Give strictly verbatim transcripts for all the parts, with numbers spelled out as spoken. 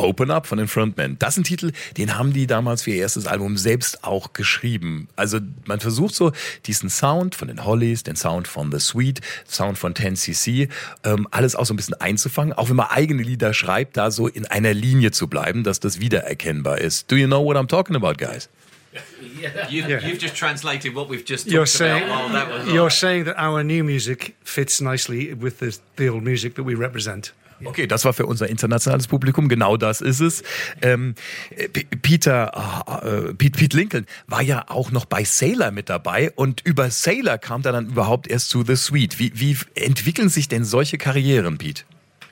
Open Up von den Frontmen. Das ist ein Titel, den haben die damals für ihr erstes Album selbst auch geschrieben. Also man versucht so diesen Sound von den Hollies, den Sound von The Sweet, Sound von ten C C, ähm, alles auch so ein bisschen einzufangen. Auch wenn man eigene Lieder schreibt, da so in einer Linie zu bleiben, dass das wiedererkennbar ist. Do you know what I'm talking about, guys? Yeah. You've, yeah. you've just translated what we've just talked you're saying, about. Oh, that was you're saying that our new music fits nicely with the, the old music that we represent. Okay, das war für unser internationales Publikum, genau das ist es. Ähm, P- Peter, äh, Pete, Pete Lincoln war ja auch noch bei Sailor mit dabei und über Sailor kam er dann überhaupt erst zu The Sweet. Wie, wie entwickeln sich denn solche Karrieren, Pete?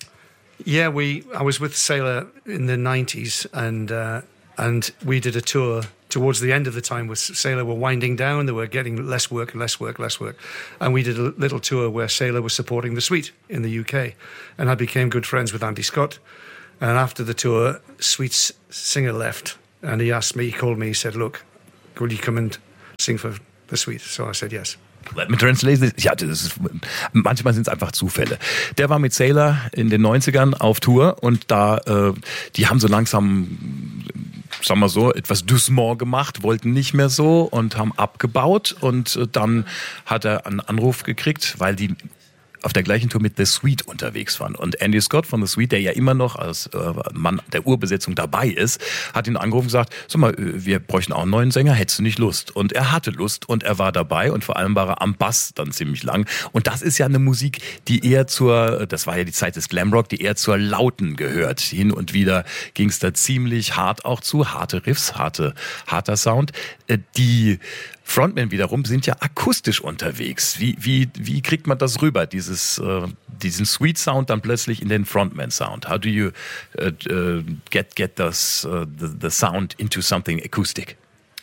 Yeah, we. I was with Sailor in the nineties, and uh, and we did a tour towards the end of the time. With Sailor were winding down, they were getting less work, less work, less work, and we did a little tour where Sailor was supporting The Sweet in the U K, and I became good friends with Andy Scott. And after the tour, Sweet's singer left, and he asked me, he called me, he said, "Look, will you come and sing for The Sweet?" So I said yes. Let me translate. Ja, das ist, manchmal sind es einfach Zufälle. Der war mit Sailor in den neunzigern auf Tour und da, äh, die haben so langsam, sagen wir so, etwas doucement gemacht, wollten nicht mehr so und haben abgebaut und äh, dann hat er einen Anruf gekriegt, weil die auf der gleichen Tour mit The Sweet unterwegs waren. Und Andy Scott von The Sweet, der ja immer noch als äh, Mann der Urbesetzung dabei ist, hat ihn angerufen und gesagt, sag mal, wir bräuchten auch einen neuen Sänger, hättest du nicht Lust? Und er hatte Lust und er war dabei und vor allem war er am Bass dann ziemlich lang. Und das ist ja eine Musik, die eher zur, das war ja die Zeit des Glamrock, die eher zur Lauten gehört. Hin und wieder ging es da ziemlich hart auch zu, harte Riffs, harte, harter Sound. Äh, die Frontmen wiederum sind ja akustisch unterwegs. Wie, wie, wie kriegt man das rüber, dieses, uh, diesen Sweet Sound dann plötzlich in den Frontman Sound? How do you uh, uh, get, get this, uh, the, the sound into something acoustic?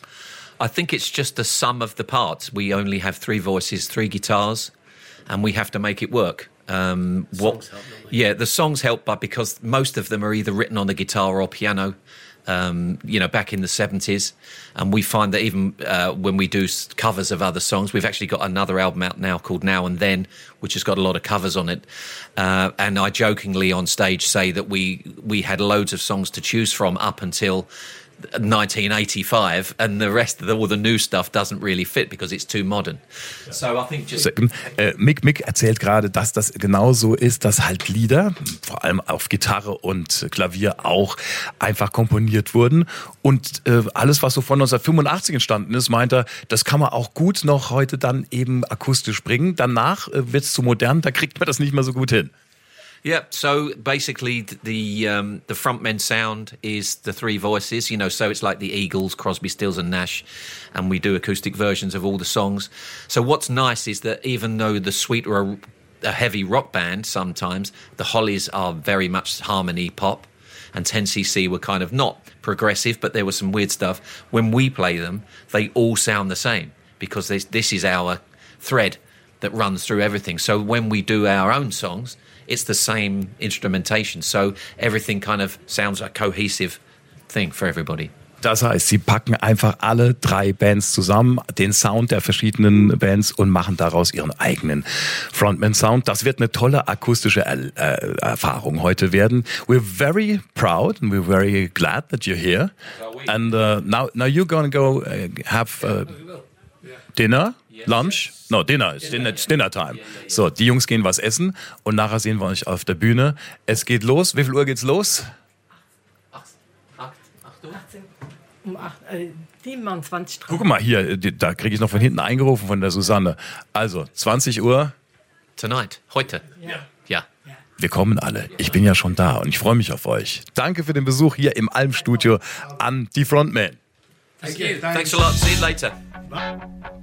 I think it's just the sum of the parts. We only have three voices, three guitars, and we have to make it work. Um, what, help, yeah, the songs help, but because most of them are either written on the guitar or piano. Um, you know, back in the seventies, and we find that even uh, when we do covers of other songs, we've actually got another album out now called Now and Then, which has got a lot of covers on it. Uh, and I jokingly on stage say that we we had loads of songs to choose from up until nineteen eighty-five, and the rest of the, all the new stuff doesn't really fit because it's too modern. So I think just äh, Mick Mick erzählt gerade, dass das genau so ist, dass halt Lieder, vor allem auf Gitarre und Klavier auch einfach komponiert wurden und äh, alles, was so von neunzehnhundertfünfundachtzig entstanden ist, meint er, das kann man auch gut noch heute dann eben akustisch bringen. Danach äh, wird's zu modern, da kriegt man das nicht mehr so gut hin. Yeah, so basically the um, the frontmen sound is the three voices, you know, so it's like the Eagles, Crosby, Stills and Nash, and we do acoustic versions of all the songs. So what's nice is that even though the Sweet are a, a heavy rock band sometimes, the Hollies are very much harmony pop, and ten C C were kind of not progressive, but there was some weird stuff. When we play them, they all sound the same because this, this is our thread that runs through everything. So when we do our own songs, it's the same instrumentation, so everything kind of sounds a cohesive thing for everybody. Das heißt, sie packen einfach alle drei Bands zusammen, den Sound der verschiedenen Bands und machen daraus ihren eigenen Frontman-Sound. Das wird eine tolle akustische er- äh, Erfahrung heute werden. We're very proud and we're very glad that you're here. And uh, now, now you're gonna go uh, have uh, dinner? Lunch? No, Dinner. It's dinner, it's dinner time. So, die Jungs gehen was essen und nachher sehen wir euch auf der Bühne. Es geht los. Wie viel Uhr geht's los? Um acht, äh, siebenundzwanzig Uhr. Guck mal hier, da kriege ich noch von hinten eingerufen von der Susanne. Also, zwanzig Uhr. Tonight, heute. Ja. Ja. Wir kommen alle. Ich bin ja schon da und ich freue mich auf euch. Danke für den Besuch hier im Alm-Studio an die Frontmen. Thank you. Thanks a lot. See you later.